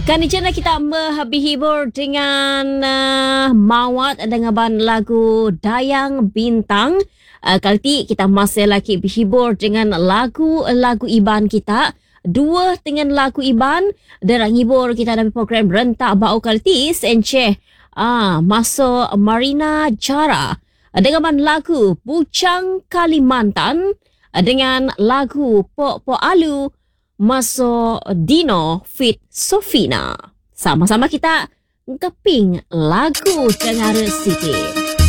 Kan ijana kita berhibur dengan Mawat dengan ban lagu Dayang Bintang. Kali ni kita masih lagi berhibur dengan lagu-lagu Iban kita. Dua dengan lagu Iban dan hibur kita dalam program Rentak Bau kali ni Enceh masuk Marina Jara dengan ban lagu Bujang Kalimantan dengan lagu Pok Pok Alu masuk Dino Fit Sofina. Sama-sama kita ngeping lagu Tengara City.